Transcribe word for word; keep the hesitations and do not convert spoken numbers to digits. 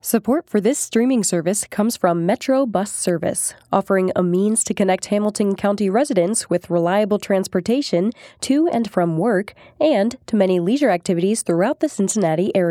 Support for this streaming service comes from Metro Bus Service, offering a means to connect Hamilton County residents with reliable transportation to and from work and to many leisure activities throughout the Cincinnati area.